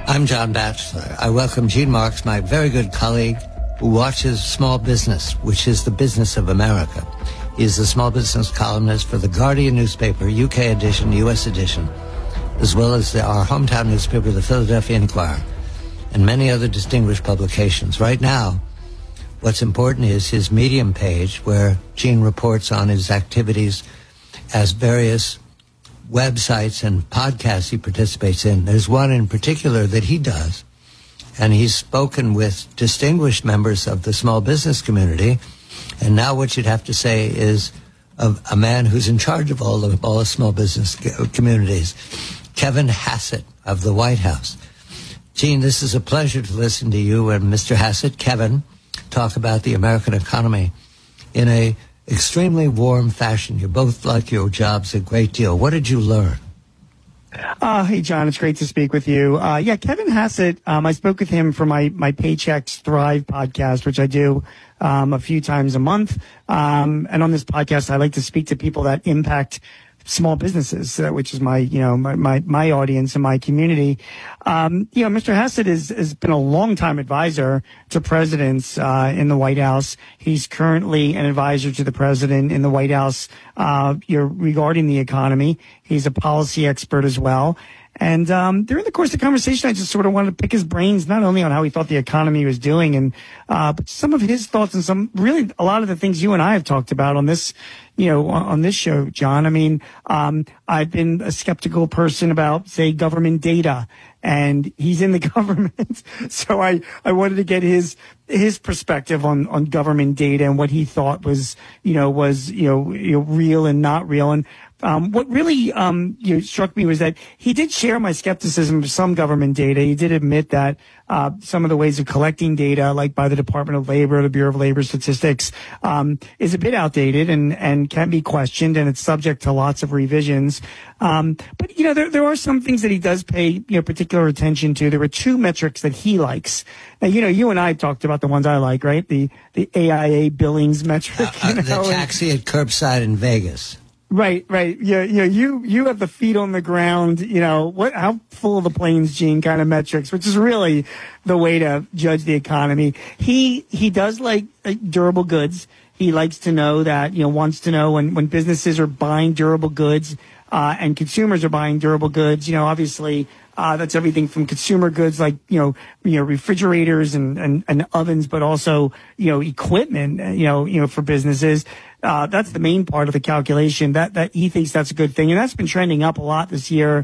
I'm John Batchelor. I welcome Gene Marks, my very good colleague who watches small business, which is the business of America. He is a small business columnist for the Guardian newspaper, UK edition, US edition, as well as our hometown newspaper, the Philadelphia Inquirer, and many other distinguished publications. Right now, what's important is his Medium page, where Gene reports on his activities as various websites and podcasts he participates in. There's one in particular that he does, and he's spoken with distinguished members of the small business community. And now what you'd have to say is of a man who's in charge of all the small business communities, Kevin Hassett of the White House. Gene, this is a pleasure to listen to you and Mr. Hassett, Kevin, talk about the American economy in a extremely warm fashion. You both like your jobs a great deal. What did you learn? Hey, John, it's great to speak with you. Kevin Hassett, I spoke with him for my Paychecks Thrive podcast, which I do a few times a month. And on this podcast, I like to speak to people that impact small businesses, which is my audience and my community. Mr. Hassett has been a long-time advisor to presidents in the White House. He's currently an advisor to the president in the White House regarding the economy. He's a policy expert as well. And during the course of the conversation, I just sort of wanted to pick his brains, not only on how he thought the economy was doing, but some of his thoughts and a lot of the things you and I have talked about on this, on this show, John. I mean, I've been a skeptical person about, say, government data, and he's in the government. So I wanted to get his perspective on government data and what he thought was real and not real. And what really struck me was that he did share my skepticism of some government data. He did admit that some of the ways of collecting data, like by the Department of Labor, the Bureau of Labor Statistics, is a bit outdated and can be questioned, and it's subject to lots of revisions. But there are some things that he does pay particular attention to. There were two metrics that he likes. Now, you and I talked about the ones I like, right? The AIA billings metric. The taxi at curbside in Vegas. Right. Yeah. You have the feet on the ground, how full of the planes, Gene, kind of metrics, which is really the way to judge the economy. He does like durable goods. He likes to know that, wants to know when businesses are buying durable goods, and consumers are buying durable goods, obviously, that's everything from consumer goods like, refrigerators and ovens, but also, equipment, for businesses. That's the main part of the calculation that he thinks that's a good thing. And that's been trending up a lot this year.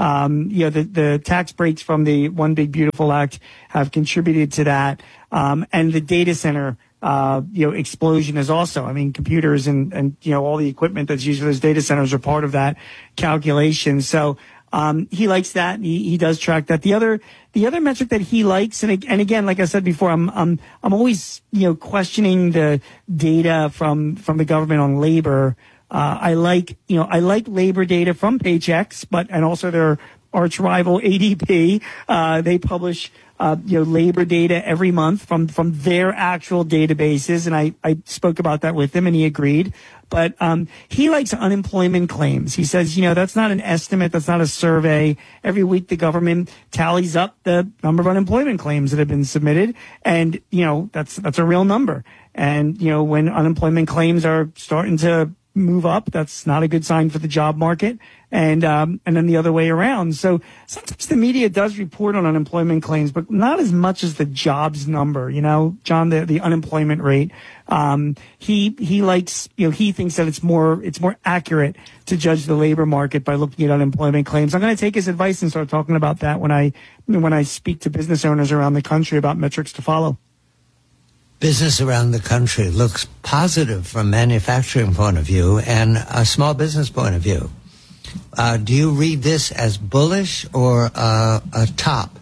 The tax breaks from the One Big Beautiful Act have contributed to that. And the data center, explosion is also, computers and all the equipment that's used for those data centers are part of that calculation. So, he likes that. He does track that. The other metric that he likes, and again, like I said before, I'm always, questioning the data from the government on labor. I like labor data from Paychecks, and also their arch rival ADP. They publish, labor data every month from their actual databases. And I spoke about that with him and he agreed. But, he likes unemployment claims. He says, that's not an estimate. That's not a survey. Every week the government tallies up the number of unemployment claims that have been submitted. And, that's a real number. And, when unemployment claims are starting to move up, that's not a good sign for the job market. And then the other way around. So sometimes the media does report on unemployment claims, but not as much as the jobs number, John, the unemployment rate. He likes, he thinks that it's more accurate to judge the labor market by looking at unemployment claims. I'm going to take his advice and start talking about that when I speak to business owners around the country about metrics to follow. Business around the country looks positive from a manufacturing point of view and a small business point of view. Do you read this as bullish or a top?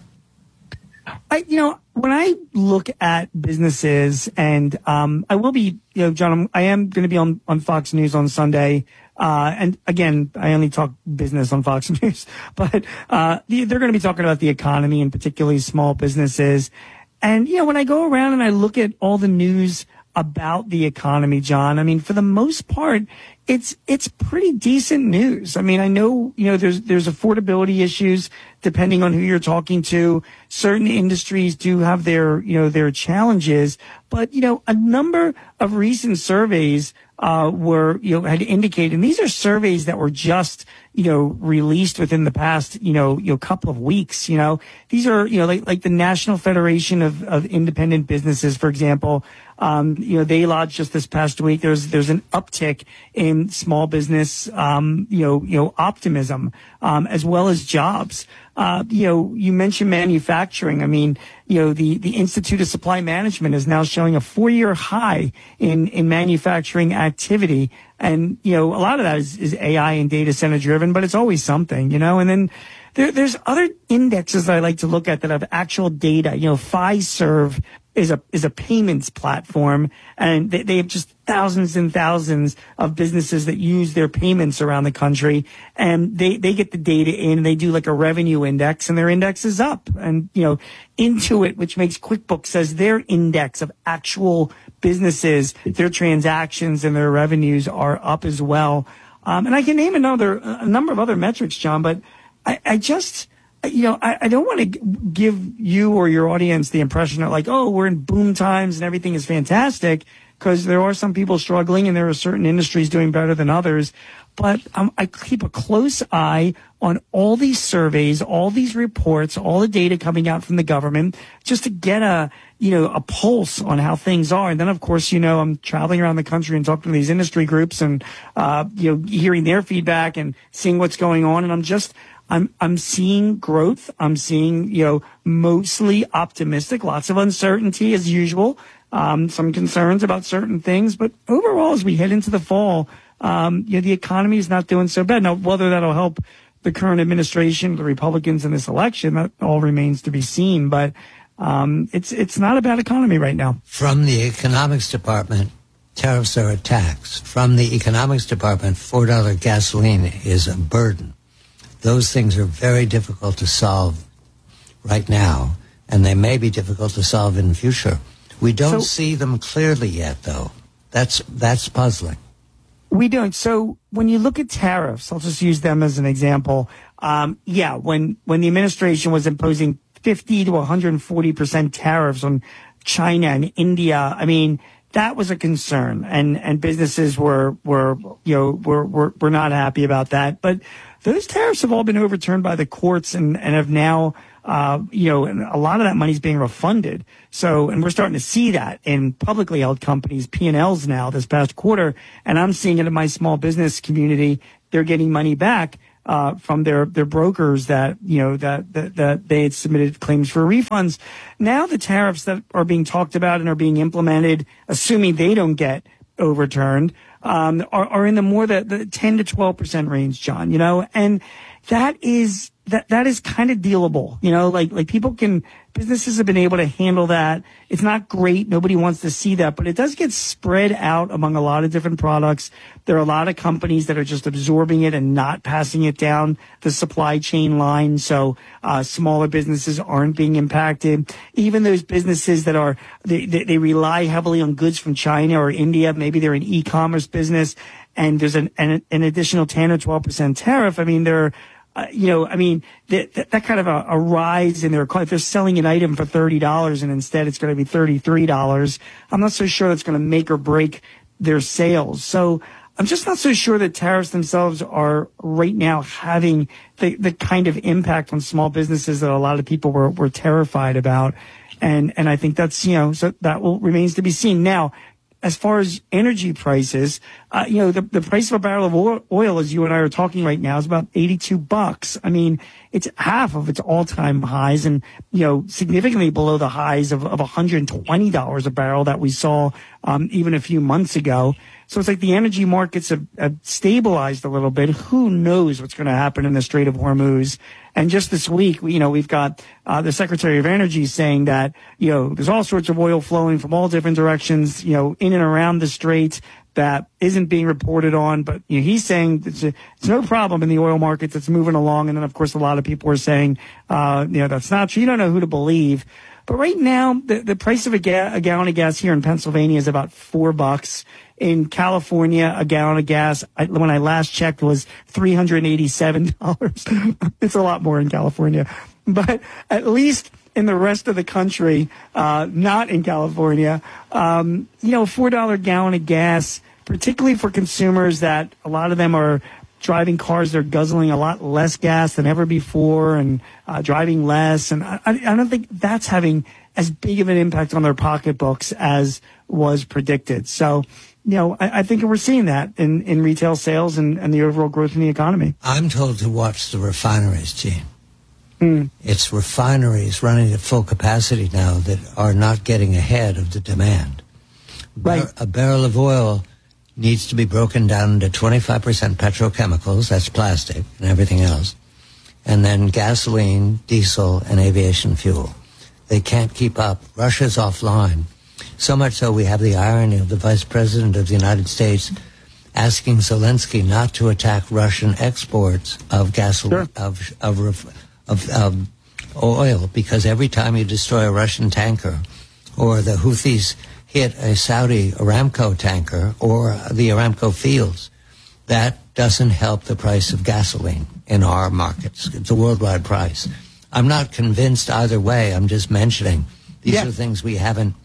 When I look at businesses, and I will be, John, I am going to be on Fox News on Sunday. And again, I only talk business on Fox News, but they're going to be talking about the economy and particularly small businesses. And, when I go around and I look at all the news about the economy, John. I mean, for the most part, it's pretty decent news. I mean, I know, there's affordability issues depending on who you're talking to. Certain industries do have their challenges, but, a number of recent surveys had indicated, and these are surveys that were just, released within the past, couple of weeks, these are, like the National Federation of Independent Businesses, for example. They lodged just this past week. There's an uptick in small business, optimism, as well as jobs. You mentioned manufacturing. I mean, the Institute of Supply Management is now showing a 4-year high in manufacturing activity. And, a lot of that is AI and data center driven, but it's always something, and then there's other indexes that I like to look at that have actual data. Fiserv is a payments platform, and they have just thousands and thousands of businesses that use their payments around the country, and they get the data in, and they do like a revenue index, and their index is up. And, Intuit, which makes QuickBooks, says their index of actual businesses, their transactions and their revenues are up as well. And I can name a number of other metrics, John, but I just, I don't want to give you or your audience the impression that like, oh, we're in boom times and everything is fantastic, because there are some people struggling and there are certain industries doing better than others. But I keep a close eye on all these surveys, all these reports, all the data coming out from the government, just to get a pulse on how things are. And then, of course, I'm traveling around the country and talking to these industry groups and, hearing their feedback and seeing what's going on. And I'm seeing growth. I'm seeing, mostly optimistic, lots of uncertainty as usual, some concerns about certain things. But overall, as we head into the fall, the economy is not doing so bad. Now, whether that'll help the current administration, the Republicans in this election, that all remains to be seen. But it's not a bad economy right now. From the economics department, tariffs are a tax. From the economics department, $4 gasoline is a burden. Those things are very difficult to solve right now, and they may be difficult to solve in the future. We don't see them clearly yet, though. That's puzzling. We don't. So when you look at tariffs, I'll just use them as an example. When the administration was imposing 50 to 140% tariffs on China and India, I mean, that was a concern, and businesses were not happy about that. But those tariffs have all been overturned by the courts and have now, and a lot of that money is being refunded. So, and we're starting to see that in publicly held companies, P&Ls now this past quarter. And I'm seeing it in my small business community. They're getting money back, from their brokers that they had submitted claims for refunds. Now the tariffs that are being talked about and are being implemented, assuming they don't get overturned, are in the more the 10 to 12% range, John, and that is kind of dealable, like businesses have been able to handle that. It's not great. Nobody wants to see that, but it does get spread out among a lot of different products. There are a lot of companies that are just absorbing it and not passing it down the supply chain line. So, smaller businesses aren't being impacted. Even those businesses that they rely heavily on goods from China or India. Maybe they're an e-commerce business and there's an additional 10 or 12% tariff. I mean, that kind of a rise in their, if they're selling an item for $30 and instead it's going to be $33, I'm not so sure that's going to make or break their sales. So I'm just not so sure that tariffs themselves are right now having the kind of impact on small businesses that a lot of people were terrified about. And I think that's, so that remains to be seen. Now, as far as energy prices, the price of a barrel of oil, as you and I are talking right now, is about $82. I mean, it's half of its all-time highs and, significantly below the highs of $120 a barrel that we saw, even a few months ago. So it's like the energy markets have stabilized a little bit. Who knows what's going to happen in the Strait of Hormuz? And just this week, we've got the Secretary of Energy saying that, there's all sorts of oil flowing from all different directions, in and around the strait that isn't being reported on. But he's saying it's no problem in the oil markets. It's moving along. And then, of course, a lot of people are saying, that's not true. You don't know who to believe. But right now, the price of a gallon of gas here in Pennsylvania is about $4. In California, a gallon of gas, when I last checked, was $387. It's a lot more in California. But at least in the rest of the country, not in California, $4 gallon of gas, particularly for consumers that a lot of them are driving cars, they're guzzling a lot less gas than ever before and driving less. And I don't think that's having as big of an impact on their pocketbooks as was predicted. So, I think we're seeing that in retail sales and the overall growth in the economy. I'm told to watch the refineries, Gene. It's refineries running at full capacity now that are not getting ahead of the demand. Right. A barrel of oil needs to be broken down into 25% petrochemicals, that's plastic and everything else, and then gasoline, diesel, and aviation fuel. They can't keep up. Russia's offline. So much so we have the irony of the Vice President of the United States asking Zelensky not to attack Russian exports of gasoline, Sure. of oil, because every time you destroy a Russian tanker or the Houthis hit a Saudi Aramco tanker or the Aramco fields, that doesn't help the price of gasoline in our markets. It's a worldwide price. I'm not convinced either way. I'm just mentioning these are things we haven't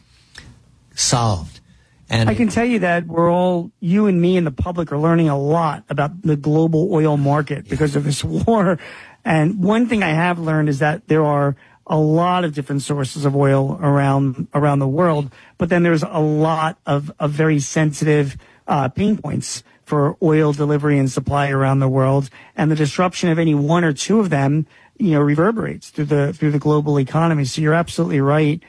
solved. And I can tell you that you and me and the public are learning a lot about the global oil market because of this war. And one thing I have learned is that there are a lot of different sources of oil around the world, but then there's a lot of very sensitive pain points for oil delivery and supply around the world, and the disruption of any one or two of them, reverberates through the global economy. So you're absolutely right.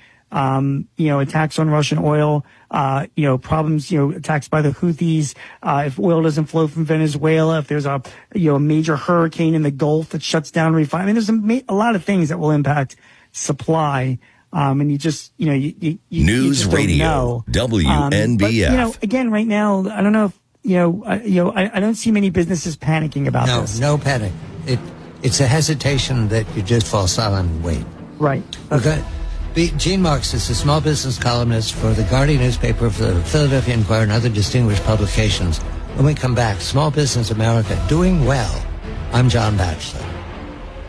Attacks on Russian oil, problems, attacks by the Houthis, if oil doesn't flow from Venezuela, if there's a major hurricane in the Gulf that shuts down refining. There's a lot of things that will impact supply. And you just, you News just don't Radio, know. WNBF. But, again, right now, I don't know if, I don't see many businesses panicking about this. No panic. It's a hesitation that you just fall silent and wait. Right. Okay. Gene Marks is a small business columnist for the Guardian newspaper, for the Philadelphia Inquirer, and other distinguished publications. When we come back, Small Business America doing well. I'm John Batchelor.